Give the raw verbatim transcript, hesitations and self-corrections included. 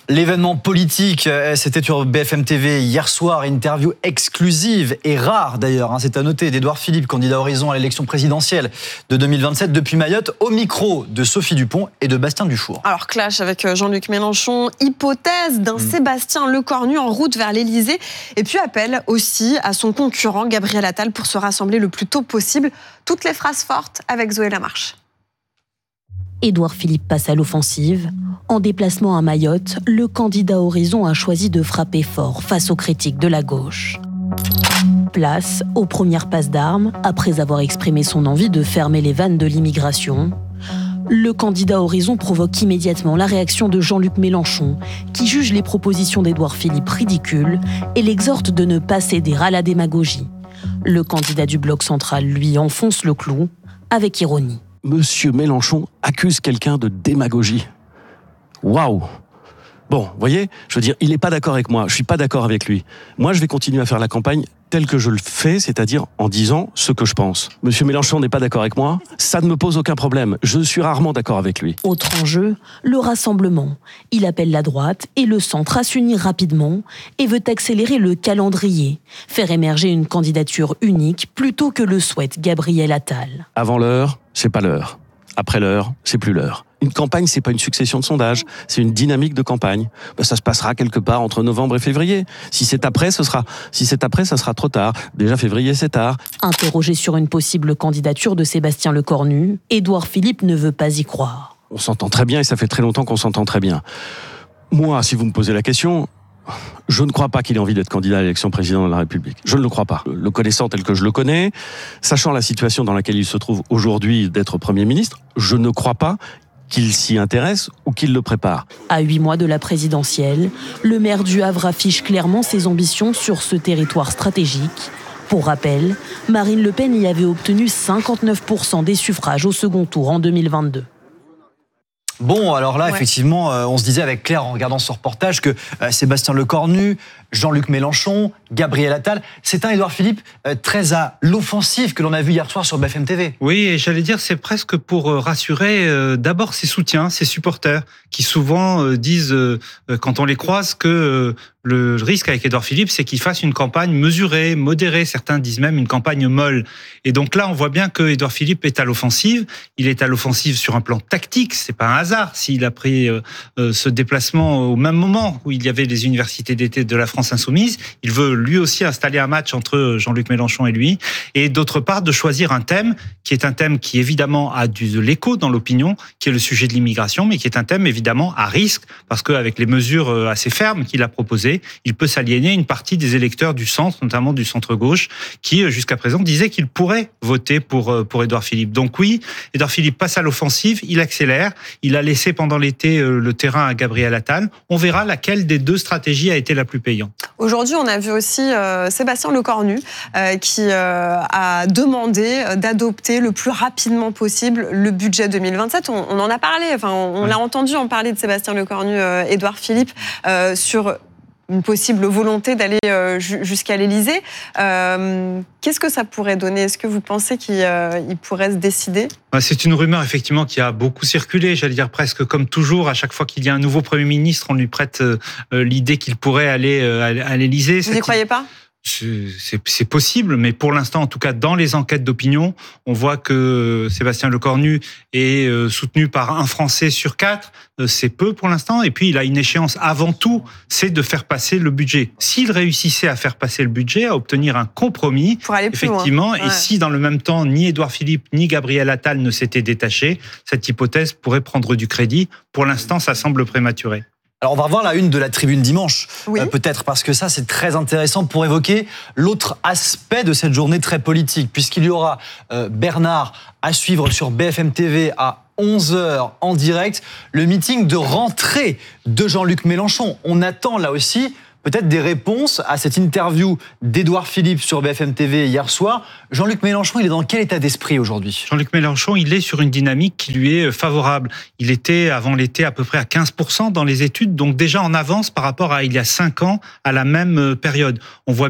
L'événement politique, c'était sur B F M T V hier soir, interview exclusive et rare d'ailleurs, hein, c'est à noter, d'Édouard Philippe, candidat Horizon à l'élection présidentielle de deux mille vingt-sept depuis Mayotte, au micro de Sophie Dupont et de Bastien Dufour. Alors clash avec Jean-Luc Mélenchon, hypothèse d'un mmh. Sébastien Lecornu en route vers l'Élysée, et puis appel aussi à son concurrent Gabriel Attal pour se rassembler le plus tôt possible. Toutes les phrases fortes avec Zoé Lamarche. Édouard Philippe passe à l'offensive. En déplacement à Mayotte, le candidat Horizon a choisi de frapper fort face aux critiques de la gauche. Place aux premières passes d'armes, après avoir exprimé son envie de fermer les vannes de l'immigration. Le candidat Horizon provoque immédiatement la réaction de Jean-Luc Mélenchon, qui juge les propositions d'Édouard Philippe ridicules et l'exhorte de ne pas céder à la démagogie. Le candidat du bloc central, lui, enfonce le clou avec ironie. Monsieur Mélenchon accuse quelqu'un de démagogie. Waouh! Bon, vous voyez, je veux dire, il n'est pas d'accord avec moi, je ne suis pas d'accord avec lui. Moi, je vais continuer à faire la campagne telle que je le fais, c'est-à-dire en disant ce que je pense. Monsieur Mélenchon n'est pas d'accord avec moi, ça ne me pose aucun problème. Je suis rarement d'accord avec lui. Autre enjeu, le rassemblement. Il appelle la droite et le centre à s'unir rapidement et veut accélérer le calendrier, faire émerger une candidature unique plutôt que le souhaite Gabriel Attal. Avant l'heure, c'est pas l'heure. Après l'heure, c'est plus l'heure. Une campagne, c'est pas une succession de sondages, c'est une dynamique de campagne. Ben, ça se passera quelque part entre novembre et février. Si c'est après, ce sera. Si c'est après, ça sera trop tard. Déjà février, c'est tard. Interrogé sur une possible candidature de Sébastien Lecornu, Édouard Philippe ne veut pas y croire. On s'entend très bien et ça fait très longtemps qu'on s'entend très bien. Moi, si vous me posez la question, je ne crois pas qu'il ait envie d'être candidat à l'élection présidentielle de la République. Je ne le crois pas. Le connaissant tel que je le connais, sachant la situation dans laquelle il se trouve aujourd'hui d'être Premier ministre, je ne crois pas qu'il s'y intéresse ou qu'il le prépare. À huit mois de la présidentielle, le maire du Havre affiche clairement ses ambitions sur ce territoire stratégique. Pour rappel, Marine Le Pen y avait obtenu cinquante-neuf pour cent des suffrages au second tour en deux mille vingt-deux. Bon, alors là, ouais. effectivement, euh, on se disait avec Claire en regardant ce reportage que euh, Sébastien Lecornu, Jean-Luc Mélenchon, Gabriel Attal, c'est un Édouard Philippe euh, très à l'offensive que l'on a vu hier soir sur B F M T V. Oui, et j'allais dire, c'est presque pour euh, rassurer euh, d'abord ses soutiens, ses supporters, qui souvent euh, disent, euh, quand on les croise, que euh, le risque avec Édouard Philippe, c'est qu'il fasse une campagne mesurée, modérée. Certains disent même une campagne molle. Et donc là, on voit bien que Édouard Philippe est à l'offensive. Il est à l'offensive sur un plan tactique. C'est pas un hasard s'il a pris euh, euh, ce déplacement au même moment où il y avait les universités d'été de la France insoumise. Il veut lui aussi installer un match entre Jean-Luc Mélenchon et lui. Et d'autre part, de choisir un thème qui est un thème qui évidemment a du, de l'écho dans l'opinion, qui est le sujet de l'immigration, mais qui est un thème évidemment à risque, parce qu'avec les mesures assez fermes qu'il a proposées, il peut s'aliéner une partie des électeurs du centre, notamment du centre-gauche, qui jusqu'à présent disaient qu'ils pourraient voter pour, pour Édouard Philippe. Donc oui, Édouard Philippe passe à l'offensive, il accélère, il a laissé pendant l'été le terrain à Gabriel Attal. On verra laquelle des deux stratégies a été la plus payante. Aujourd'hui, on a vu aussi euh, Sébastien Lecornu euh, qui euh, a demandé d'adopter le plus rapidement possible le budget deux mille vingt-sept. On, on en a parlé, enfin, on, on ouais. l'a entendu en parler de Sébastien Lecornu, euh, Édouard Philippe, euh, sur une possible volonté d'aller euh, jusqu'à l'Élysée. Euh, qu'est-ce que ça pourrait donner ? Est-ce que vous pensez qu'il euh, il pourrait se décider ? C'est une rumeur effectivement qui a beaucoup circulé, j'allais dire presque comme toujours. À chaque fois qu'il y a un nouveau Premier ministre, on lui prête euh, l'idée qu'il pourrait aller euh, à l'Élysée. Vous n'y croyez pas ? C'est, c'est possible, mais pour l'instant, en tout cas, dans les enquêtes d'opinion, on voit que Sébastien Lecornu est soutenu par un Français sur quatre. C'est peu pour l'instant. Et puis, il a une échéance avant tout, c'est de faire passer le budget. S'il réussissait à faire passer le budget, à obtenir un compromis, pour aller plus effectivement, loin. Ouais. Et si dans le même temps, ni Édouard Philippe, ni Gabriel Attal ne s'étaient détachés, cette hypothèse pourrait prendre du crédit. Pour l'instant, ça semble prématuré. Alors on va revoir la une de la Tribune dimanche, oui. euh, peut-être, parce que ça c'est très intéressant pour évoquer l'autre aspect de cette journée très politique, puisqu'il y aura euh, Bernard à suivre sur B F M T V à onze heures en direct, le meeting de rentrée de Jean-Luc Mélenchon. On attend là aussi peut-être des réponses à cette interview d'Édouard Philippe sur B F M T V hier soir. Jean-Luc Mélenchon, il est dans quel état d'esprit aujourd'hui ? Jean-Luc Mélenchon, il est sur une dynamique qui lui est favorable. Il était, avant l'été, à peu près à quinze pour cent dans les études, donc déjà en avance par rapport à il y a cinq ans, à la même période. On voit